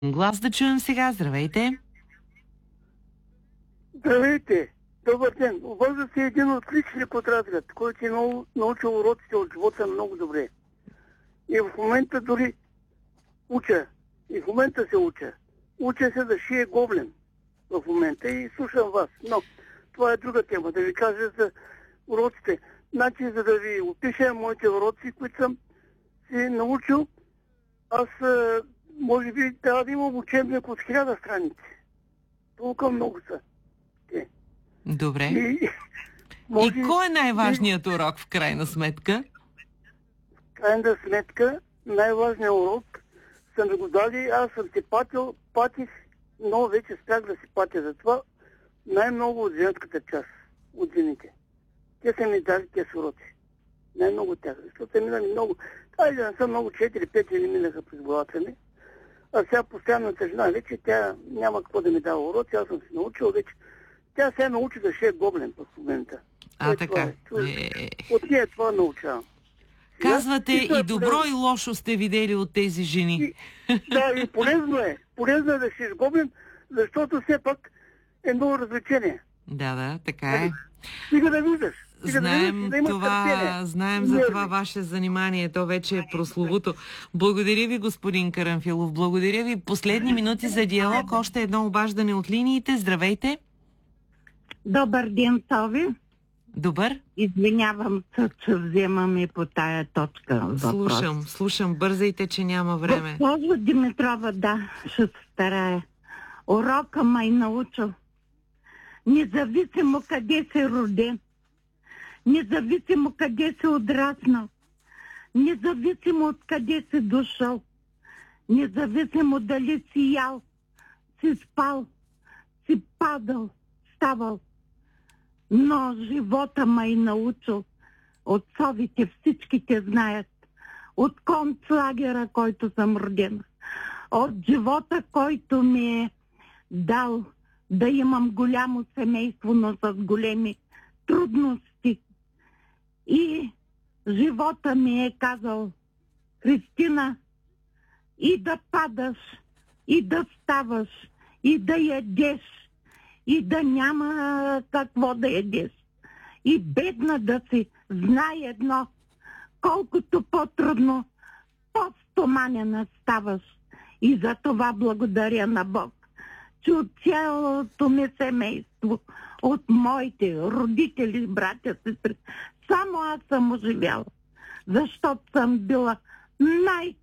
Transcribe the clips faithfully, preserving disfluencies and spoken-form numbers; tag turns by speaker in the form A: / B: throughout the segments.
A: глас да чуем сега. Здравейте!
B: Здравейте! Добър ден! Обажда се един отличник от Разград, който е нау... научил уроците от живота много добре. И в момента дори уча. И в момента се уча. Уча се да шие гоблен в момента и слушам вас. Но това е друга тема. Да ви кажа за уроците. Значи, за да ви опиша моите уроци, които съм си научил, аз може би трябва да имам учебник от хиляда страници. Толкова много са. Те.
A: Добре.
B: И,
A: може... и кой е най-важният урок в крайна сметка?
B: В крайна сметка най-важният урок са ми го дали. Аз съм се патил, патих, но вече спрях да се патя. Затова най-много от женската част, от жените. Те са ми дали тези уроци. Най-много от тях. Защото са минали много. Айде, не са много, четири-пет или минаха през главата ми. А сега постоянната жена вече, тя няма какво да ми дава уроци, аз съм се научил вече. Тя сега научи да шие гоблен в момента.
A: А,
B: е,
A: така.
B: Е... От нея това научавам.
A: Казвате,
B: и,
A: и добро полезно. И лошо сте видели от тези жени.
B: И, да, и полезно е. Полезно е да шиеш гоблен, защото все пак е много развлечение.
A: Да, да, така е.
B: Стига да виждаш.
A: Знаем,
B: да
A: това, знаем за това ваше занимание. То вече е прословуто. Благодаря ви, господин Карамфилов. Благодаря ви. Последни минути за диалог. Още едно обаждане от линиите. Здравейте.
C: Добър ден, Тови.
A: Добър.
C: Извинявам се, че вземаме по тая точка въпрос.
A: Слушам, слушам. Бързайте, че няма време.
C: Госпожо Димитрова, да, ще се старая. Урока ме е научил. Независимо къде си роден, независимо къде си отраснал, независимо от къде си дошъл, независимо дали си ял, си спал, си падал, ставал. Но живота ме е научил. Отцовите всичките знаят. От концлагера, който съм родена. От живота, който ми е дал да имам голямо семейство, но с големи трудности. И живота ми е казал: Христина, и да падаш, и да ставаш, и да ядеш, и да няма какво да ядеш. И бедна да си, знай едно: колкото по-трудно, по-стоманена ставаш. И за това благодаря на Бог, че от цялото ми семейство, от моите родители, братя, сестри, само аз съм оживяла. Защото съм била най,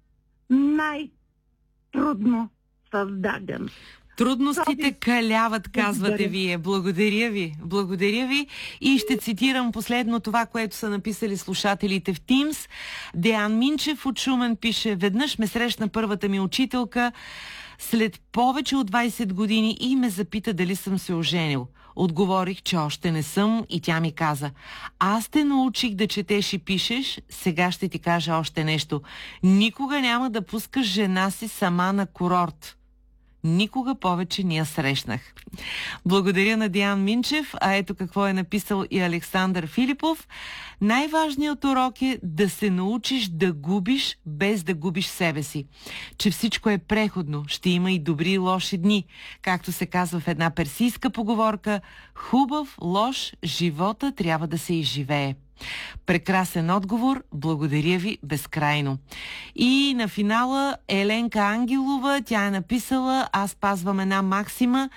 C: най-трудно създаден.
A: Трудностите каляват, казвате Благодаря. Вие. Благодаря ви. Благодаря ви. И ще цитирам последно това, което са написали слушателите в Teams. Деян Минчев от Шумен пише: веднъж ме срещна първата ми учителка след повече от двайсет години и ме запита дали съм се оженил. Отговорих, че още не съм, и тя ми каза: аз те научих да четеш и пишеш, сега ще ти кажа още нещо. Никога няма да пускаш жена си сама на курорт. Никога повече не я срещнах. Благодаря на Диан Минчев, а ето какво е написал и Александър Филипов. Най-важният урок е да се научиш да губиш, без да губиш себе си. Че всичко е преходно, ще има и добри и лоши дни. Както се казва в една персийска поговорка: хубав, лош, живота трябва да се изживее. Прекрасен отговор, благодаря ви безкрайно. И на финала Еленка Ангелова, тя е написала: аз пазвам една максима: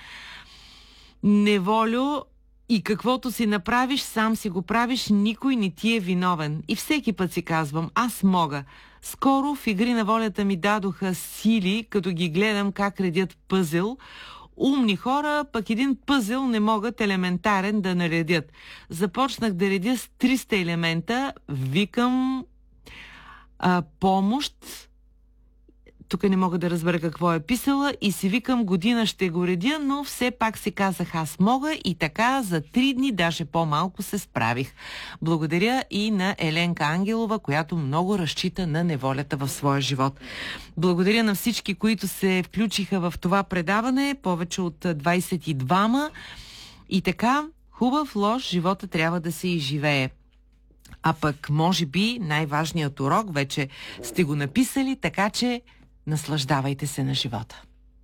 A: неволю, и каквото си направиш, сам си го правиш, никой не ти е виновен. И всеки път си казвам: аз мога. Скоро в Игри на волята ми дадоха сили, като ги гледам как редят пъзел. Умни хора, пък един пъзел не могат елементарен да наредят. Започнах да редя с триста елемента, викам а, помощ, тук не мога да разбера какво е писала, и си викам година ще го редя, но все пак си казах аз мога, и така за три дни, даже по-малко, се справих. Благодаря и на Еленка Ангелова, която много разчита на неволята в своя живот. Благодаря на всички, които се включиха в това предаване, повече от двайсет и двама. И така, хубав, лош, живота трябва да се изживее. А пък, може би, най-важният урок вече сте го написали, така че наслаждавайте се на живота.